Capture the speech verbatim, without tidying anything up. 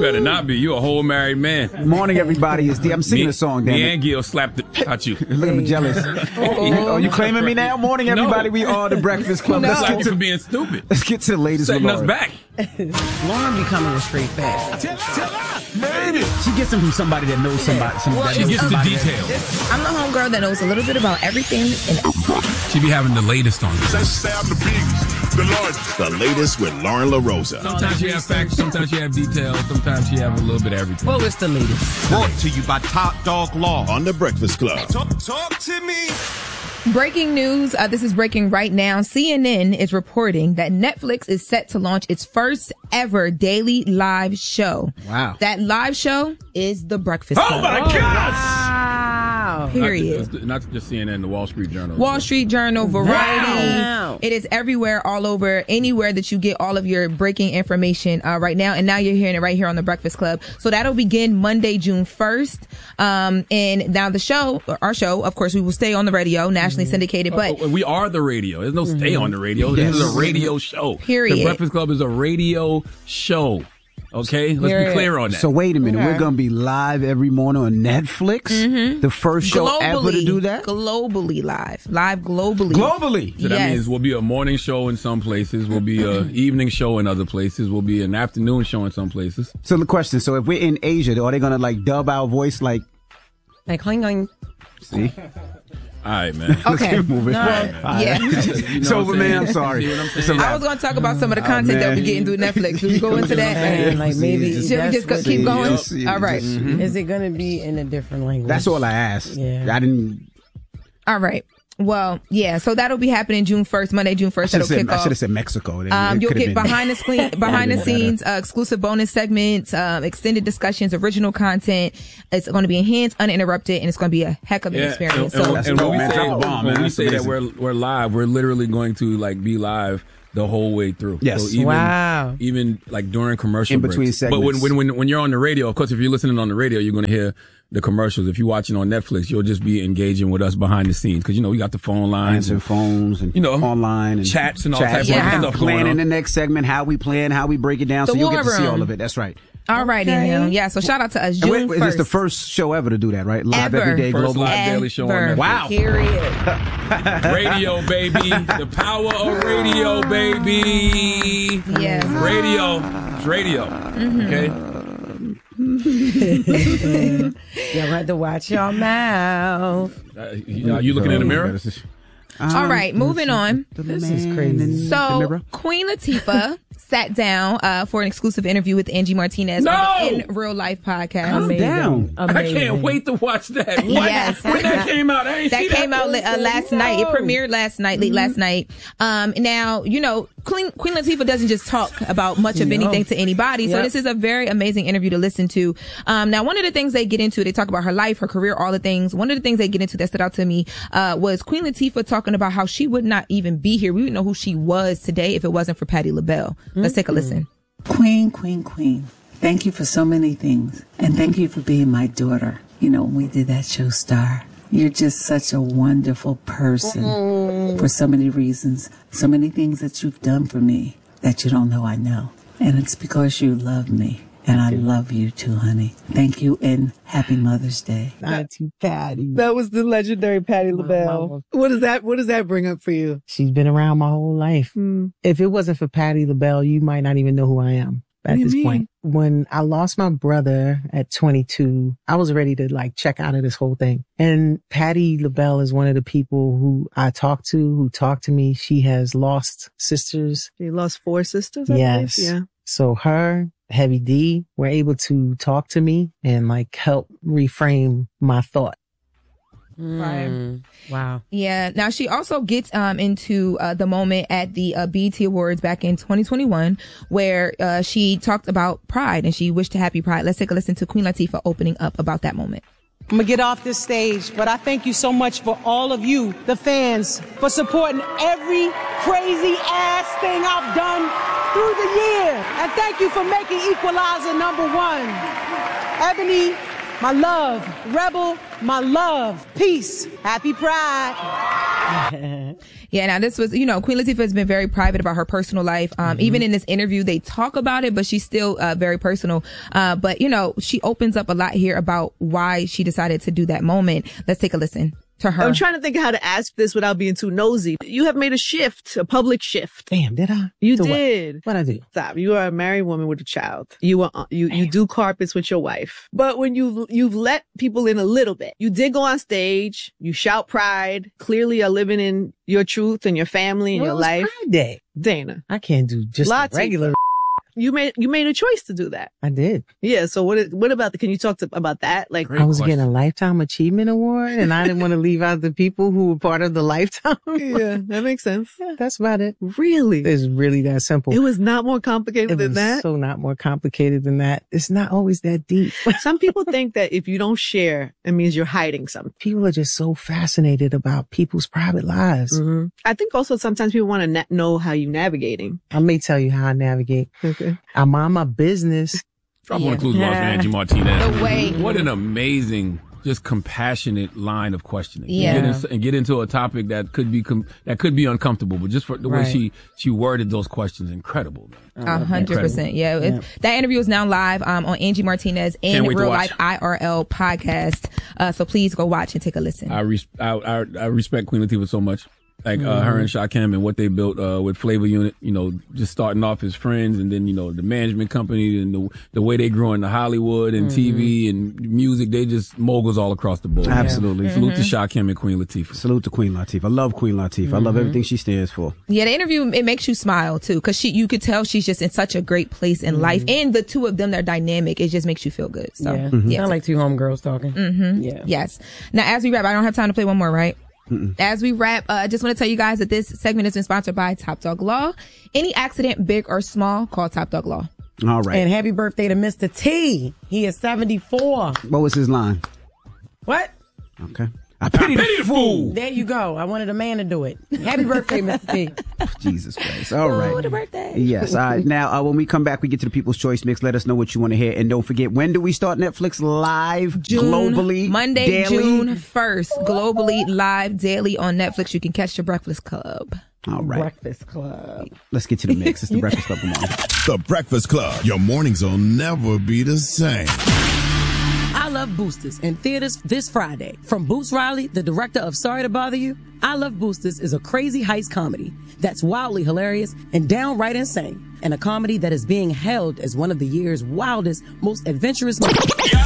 better not be. You a whole married man. Morning, everybody. It's D. I'm singing me, a song, damn me it. and Gil slapped it at you. Look at me jealous. Oh, you claiming me now? Morning, everybody. No. We are the Breakfast Club. No. Let's Like get to for being stupid. Let's get to the latest. Setting us back. Lauren becoming a straight fat. Tell her, made it. She gets them from somebody that knows somebody. somebody well, she gets the details. That, I'm the homegirl that knows a little bit about everything. And she be having the latest on this. The largest. The latest with Lauren LaRosa. Sometimes she have facts, sometimes she have details, sometimes she have a little bit of everything. Well, it's the latest. Brought to you by Top Dog Law on The Breakfast Club. Talk, talk to me. Breaking news. Uh, this is breaking right now. C N N is reporting that Netflix is set to launch its first ever daily live show. Wow. That live show is The Breakfast Club. Oh, my oh, gosh! Wow. Period. Not, not just C N N, the Wall Street Journal. Wall Street Journal, Variety. Wow. It is everywhere, all over, anywhere that you get all of your breaking information uh, right now. And now you're hearing it right here on The Breakfast Club. So that'll begin Monday, June first. Um, and now the show, our show, of course, we will stay on the radio, nationally mm-hmm. syndicated. But uh, we are the radio. There's no mm-hmm. stay on the radio. This yes. is a radio show. Period. The Breakfast Club is a radio show. Okay, let's Period. be clear on that. So wait a minute, okay. we're gonna be live every morning on Netflix. Mm-hmm. The first show globally, ever to do that. Globally live, live globally. Globally. So that yes. means we'll be a morning show in some places. We'll be a evening show in other places. We'll be an afternoon show in some places. So the question: so if we're in Asia, are they gonna like dub our voice like? Like cling. See. All right, man. Okay. Let's keep moving. No, right. yeah. You know so, man, I'm sorry. I'm I was going to talk about some of the content oh, that we're getting through Netflix. Do we go into that? Man, like maybe Should we just go, keep going? Yep. All right. Mm-hmm. Is it going to be in a different language? That's all I asked. Yeah. I didn't. All right. Well, yeah, so that'll be happening June first, Monday, June first. That'll said, kick I off. should have said Mexico. Um, you'll get behind the screen, behind the scenes, uh, exclusive bonus segments, um, extended discussions, original content. It's going to be enhanced, uninterrupted, and it's going to be a heck of an yeah, experience. And, so, and, and when we man, say, drop a bomb, when man. we That's say that amazing. we're we're live, we're literally going to like be live the whole way through. Yes. So even, wow. Even like during commercial in between breaks. segments. But when, when when when you're on the radio, of course, if you're listening on the radio, you're going to hear the commercials. If you're watching on Netflix, you'll just be engaging with us behind the scenes because you know we got the phone lines answering and phones and you know online and chats and all chats. types yeah. of stuff. Planning the next segment, how we plan, how we break it down, The so you'll get to war see room. all of it. That's right. all right, okay. Yeah, so shout out to us, June And wait, first. is this the first show ever to do that, right? Live Ever. every day, First global. live daily show on Netflix. Wow. Period. Radio, baby. The power of radio, baby. Yes. Radio. It's radio. Mm-hmm. Okay? Y'all have to watch your mouth. Uh, you, are you looking in the mirror? Um, all right, moving on. This is crazy. So, Queen Latifah sat down uh, for an exclusive interview with Angie Martinez No! on the In Real Life podcast. Calm Amazing. down. Amazing. I can't wait to watch that. What? Yes. When that came out, I ain't That see came that. out uh, last No. night. It premiered last night, late Mm-hmm. last night. Um, now, you know, Queen, Queen Latifah doesn't just talk about much of No. anything to anybody. So Yep. this is a very amazing interview to listen to. Um, now, one of the things they get into, they talk about her life, her career, all the things. One of the things they get into that stood out to me uh, was Queen Latifah talking about how she would not even be here. We wouldn't know who she was today if it wasn't for Patti LaBelle. Let's Mm-hmm. take a listen. Queen, queen, queen. Thank you for so many things. And thank you for being my daughter. You know, when we did that show Star. You're just such a wonderful person mm-hmm. for so many reasons. So many things that you've done for me that you don't know I know. And it's because you love me. And I love you too, honey. Thank you and happy Mother's Day. Auntie Patti. That was the legendary Patti LaBelle. What does that What does that bring up for you? She's been around my whole life. Mm. If it wasn't for Patti LaBelle, you might not even know who I am at this mean? point. When I lost my brother at twenty-two, I was ready to like check out of this whole thing. And Patti LaBelle is one of the people who I talk to, who talk to me. She has lost sisters. She lost four sisters, I yes. believe. Yeah. So her, Heavy D, were able to talk to me and like help reframe my thought. Right. Wow. Yeah. Now she also gets um into uh, the moment at the uh, B E T Awards back in twenty twenty-one, where uh, she talked about Pride and she wished to happy Pride. Let's take a listen to Queen Latifah opening up about that moment. I'm gonna get off this stage, but I thank you so much for all of you, the fans, for supporting every crazy ass thing I've done through the year. And thank you for making Equalizer number one. Ebony, my love. Rebel, my love. Peace. Happy Pride. Yeah, now this was, you know, Queen Latifah has been very private about her personal life. Um, mm-hmm. Even in this interview, they talk about it, but she's still uh, very personal. Uh, but, you know, she opens up a lot here about why she decided to do that moment. Let's take a listen to her. I'm trying to think of how to ask this without being too nosy. You have made a shift, a public shift. Damn, did I? You Do did. What? What'd I do? Stop. You are a married woman with a child. You are, you, you do carpets with your wife. But when you, you've let people in a little bit, you did go on stage, you shout pride, clearly are living in your truth and your family and Well, your it was life. Pride Day. Dana. I can't do just the Latifah. regular. You made, you made a choice to do that. I did. Yeah. So what, is, what about the, can you talk to, about that? Like, Great I was question. getting a Lifetime Achievement Award and I didn't want to leave out the people who were part of the Lifetime. yeah, that makes sense. Yeah, that's about it. Really? It's really that simple. It was not more complicated It than was that. so not more complicated than that. It's not always that deep. Some people think that if you don't share, it means you're hiding something. People are just so fascinated about people's private lives. Mm-hmm. I think also sometimes people want to na- know how you're navigating. I may tell you how I navigate. Okay. I mind my business. Drop Yeah. one clue yeah. Angie Martinez. The way- What an amazing, just compassionate line of questioning. Yeah. And get, in, and get into a topic that could be com- that could be uncomfortable, but just for the Right. way she she worded those questions, incredible. A hundred percent. Yeah. It, that interview is now live um, on Angie Martinez and Can't wait to Real watch. Life I R L podcast. Uh, so please go watch and take a listen. I, res- I, I I respect Queen Latifah so much. Like uh, her and Shakim and what they built uh, with Flavor Unit, you know, just starting off as friends, and then you know the management company and the the way they grew into Hollywood and T V and music, they just moguls all across the board. Absolutely. Yeah. Salute to Shakim and Queen Latifah. Salute to Queen Latifah. I love Queen Latifah. Mm-hmm. I love everything she stands for. Yeah, the interview, it makes you smile too, because she, you could tell she's just in such a great place in mm-hmm. life, and the two of them, their dynamic, it just makes you feel good. So, yeah, mm-hmm. Sound like two homegirls talking. Mm-hmm. Yeah. Yes. Now, as we wrap, I don't have time to play one more, right? Mm-mm. As we wrap, uh, I just want to tell you guys that this segment has been sponsored by Top Dog Law. Any accident, big or small, call Top Dog Law. All right. And happy birthday to Mister T. He is seventy-four. What was his line? What? Okay. I pity, I pity the fool. There you go. I wanted a man to do it. Happy birthday, Mister T. Jesus Christ. All right. Oh, the birthday. Yes. All right. Now, uh, when we come back, we get to the People's Choice Mix. Let us know what you want to hear. And don't forget, when do we start Netflix live June, globally? Monday, daily? June first. Globally, live, daily on Netflix. You can catch The Breakfast Club. All right. Breakfast Club. Let's get to the mix. It's the Breakfast Club. Good morning. The Breakfast Club. Your mornings will never be the same. I Love Boosters in theaters this Friday. From Boots Riley, the director of Sorry to Bother You, I Love Boosters is a crazy heist comedy that's wildly hilarious and downright insane, and a comedy that is being hailed as one of the year's wildest, most adventurous movies.